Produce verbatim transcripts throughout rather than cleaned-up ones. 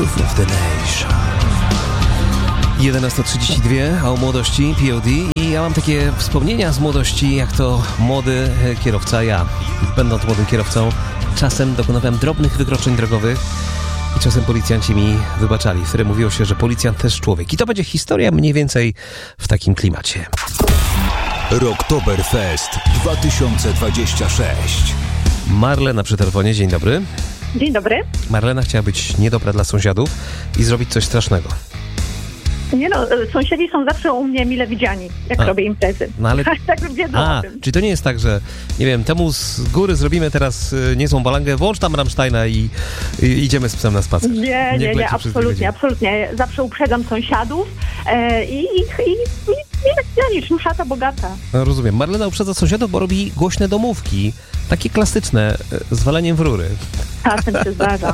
Youth of the Nation. jedenasta trzydzieści dwa, a o młodości P O D i ja mam takie wspomnienia z młodości, jak to młody kierowca, ja, będąc młodym kierowcą, czasem dokonywałem drobnych wykroczeń drogowych i czasem policjanci mi wybaczali, w którym mówiło się, że policjant też człowiek. I to będzie historia mniej więcej w takim klimacie. Rocktoberfest dwa tysiące dwudziesty szósty. Marlena przy telefonie, dzień dobry. Dzień dobry. Marlena chciała być niedobra dla sąsiadów i zrobić coś strasznego. Nie no, sąsiedzi są zawsze u mnie mile widziani, jak A, robię imprezy. No ale... tak wiedzą A, o tym. czyli to nie jest tak, że nie wiem, temu z góry zrobimy teraz y, niezłą balangę, włącz tam Rammsteina i, i idziemy z psem na spacer. Nie, nie, nie, nie absolutnie, absolutnie. Zawsze uprzedzam sąsiadów e, i, i, i, i ja niczym szata bogata. No, rozumiem. Marlena uprzedza sąsiadów, bo robi głośne domówki, takie klasyczne, y, z waleniem w rury. Czasem się zdarza.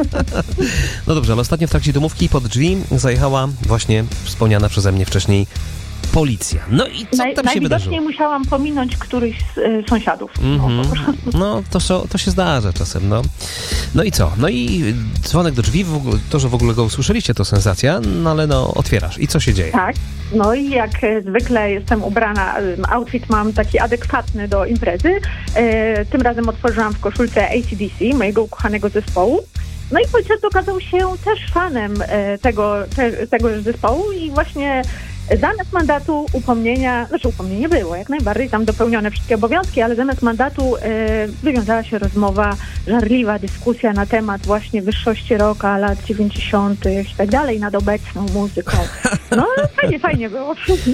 No dobrze, ale ostatnio w trakcie domówki pod drzwi zajechała właśnie wspomniana przeze mnie wcześniej policja. No i co Naj, tam się wydarzyło? Najwidoczniej musiałam pominąć któryś z y, sąsiadów. Mm-hmm. No, to, so, to się zdarza czasem, no. No i co? No i dzwonek do drzwi, w ogóle, to, że w ogóle go usłyszeliście, to sensacja, no ale no, otwierasz. I co się dzieje? Tak. No i jak e, zwykle jestem ubrana, outfit mam taki adekwatny do imprezy. E, tym razem otworzyłam w koszulce A C D C, mojego ukochanego zespołu. No i policjant okazał się też fanem e, tego, te, tego zespołu i właśnie zamiast mandatu upomnienia, znaczy upomnienie było jak najbardziej, tam dopełnione wszystkie obowiązki, ale zamiast mandatu e, wywiązała się rozmowa, żarliwa dyskusja na temat właśnie wyższości rocka, lat dziewięćdziesiątych i tak dalej, nad obecną muzyką. No fajnie, fajnie było.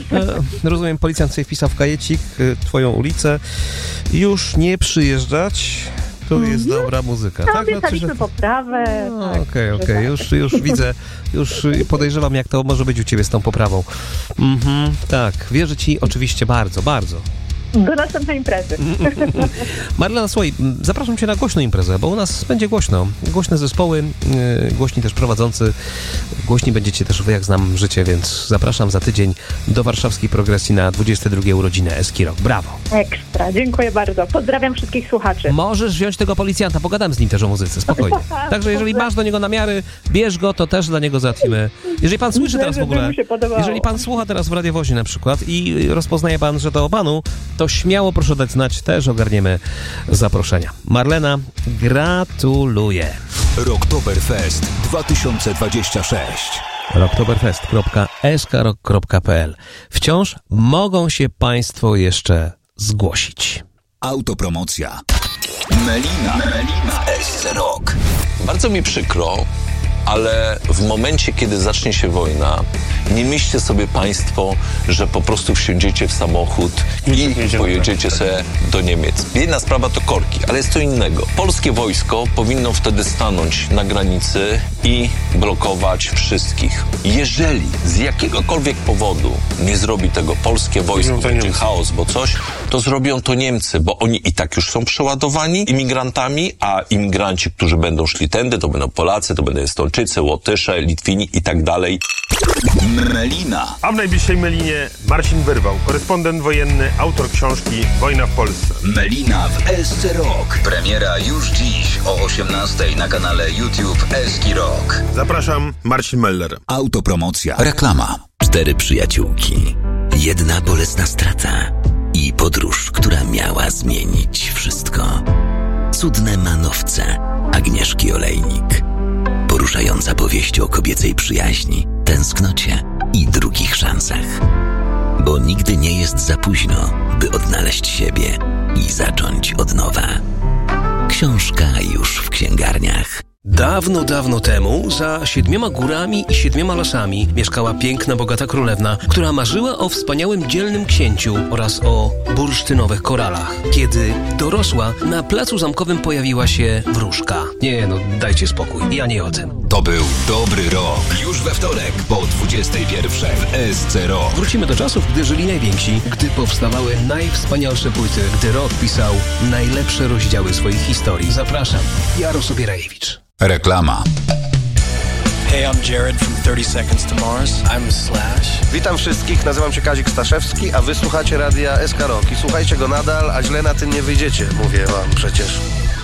E, rozumiem, policjant sobie wpisał w kajecik e, twoją ulicę, już nie przyjeżdżać. Tu jest mm-hmm. dobra muzyka. No, tak? obiecaliśmy no, poprawę. No, tak, okej, okej, tak. już, już widzę, już podejrzewam, jak to może być u ciebie z tą poprawą. Mhm, tak, wierzę ci oczywiście bardzo, bardzo. Do następnej imprezy. Marlena, słuchaj, zapraszam cię na głośną imprezę, bo u nas będzie głośno. Głośne zespoły, yy, głośni też prowadzący, głośni będziecie też wy, jak znam życie, więc zapraszam za tydzień do warszawskiej progresji na dwudzieste drugie urodziny Eski Rock. Brawo. Ekstra, dziękuję bardzo. Pozdrawiam wszystkich słuchaczy. Możesz wziąć tego policjanta, pogadam z nim też o muzyce, spokojnie. Także jeżeli masz do niego namiary, bierz go, to też dla niego załatwimy. Jeżeli pan słyszy teraz w ogóle, jeżeli pan słucha teraz w radiowozie na przykład i rozpoznaje pan, że to o panu, to śmiało proszę dać znać, też ogarniemy zaproszenia. Marlena, gratuluję. Rocktoberfest dwa tysiące dwudziesty szósty. rocktoberfest kropka s k rock kropka p l. Wciąż mogą się państwo jeszcze zgłosić. Autopromocja. Melina. Melina w S C Rock. Bardzo mi przykro, ale w momencie, kiedy zacznie się wojna, nie myślcie sobie państwo, że po prostu wsiądziecie w samochód i pojedziecie sobie do Niemiec. Jedna sprawa to korki, ale jest to innego. Polskie wojsko powinno wtedy stanąć na granicy i blokować wszystkich. Jeżeli z jakiegokolwiek powodu nie zrobi tego polskie wojsko, będzie chaos, bo coś, to zrobią to Niemcy, bo oni i tak już są przeładowani imigrantami, a imigranci, którzy będą szli tędy, to będą Polacy, to będą Estończycy, Łotysze, Litwini i tak dalej. Melina. A w najbliższej Melinie Marcin Wyrwał, korespondent wojenny, autor książki Wojna w Polsce. Melina w S C Rock. Premiera już dziś o osiemnastej na kanale YouTube Eski Rock. Zapraszam, Marcin Meller. Autopromocja. Reklama. Cztery przyjaciółki. Jedna bolesna strata. I podróż, która miała zmienić wszystko. Cudne manowce Agnieszki Olejnik. Poruszająca powieść o kobiecej przyjaźni, tęsknocie i drugich szansach. Bo nigdy nie jest za późno, by odnaleźć siebie i zacząć od nowa. Książka już w księgarniach. Dawno, dawno temu, za siedmioma górami i siedmioma lasami mieszkała piękna, bogata królewna, która marzyła o wspaniałym, dzielnym księciu oraz o bursztynowych koralach. Kiedy dorosła, na placu zamkowym pojawiła się wróżka. Nie no, dajcie spokój, ja nie o tym. To był dobry rok. Już we wtorek po dwudziestej pierwszej w S C Rock. Wrócimy do czasów, gdy żyli najwięksi, gdy powstawały najwspanialsze płyty, gdy rock pisał najlepsze rozdziały swoich historii. Zapraszam, Jaro Sobierajewicz. Reklama. Hey, I'm Jared from thirty seconds to Mars. I'm Slash. Witam wszystkich, nazywam się Kazik Staszewski, a wy słuchacie radia S K Rock i słuchajcie go nadal, a źle na tym nie wyjdziecie, mówię wam przecież.